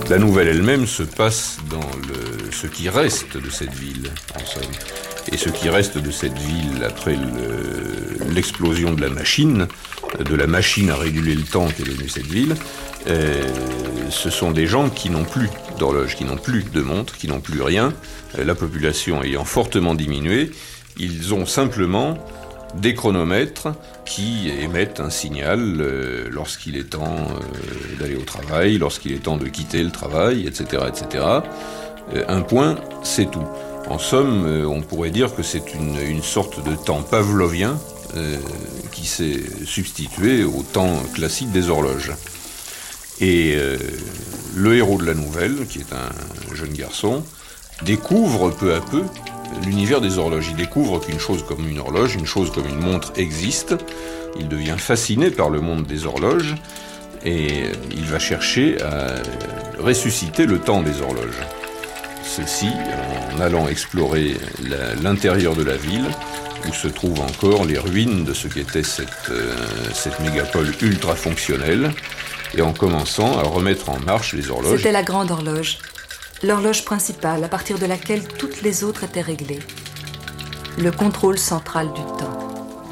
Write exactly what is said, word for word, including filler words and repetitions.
La Nouvelle elle-même se passe dans le, ce qui reste de cette ville, en somme. Et ce qui reste de cette ville après le, l'explosion de la machine, de la machine à réguler le temps qu'est devenue cette ville, euh, ce sont des gens qui n'ont plus d'horloge, qui n'ont plus de montre, qui n'ont plus rien. La population ayant fortement diminué, ils ont simplement des chronomètres qui émettent un signal euh, lorsqu'il est temps euh, d'aller au travail, lorsqu'il est temps de quitter le travail, et cetera, et cetera. Euh, un point, c'est tout. En somme, euh, on pourrait dire que c'est une, une sorte de temps pavlovien euh, qui s'est substitué au temps classique des horloges. Et euh, le héros de la nouvelle, qui est un jeune garçon, découvre peu à peu l'univers des horloges. Il découvre qu'une chose comme une horloge, une chose comme une montre existe. Il devient fasciné par le monde des horloges et il va chercher à ressusciter le temps des horloges. Ceci en allant explorer la, l'intérieur de la ville où se trouvent encore les ruines de ce qu'était cette, euh, cette mégapole ultra fonctionnelle et en commençant à remettre en marche les horloges. C'était la grande horloge. L'horloge principale, à partir de laquelle toutes les autres étaient réglées. Le contrôle central du temps.